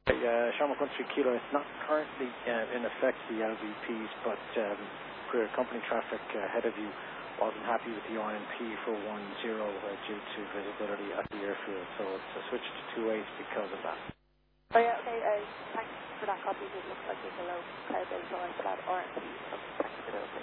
Sharma Country Kilo, it's not currently in effect, the LVPs, but company traffic ahead of you wasn't happy with the INP for 1-0 due to visibility at the airfield, so it's a switch to 2-8 because of that. Oh yeah, okay, thanks for that copy. It looks like there's a low cloud base, so I said RNP, so thanks for those.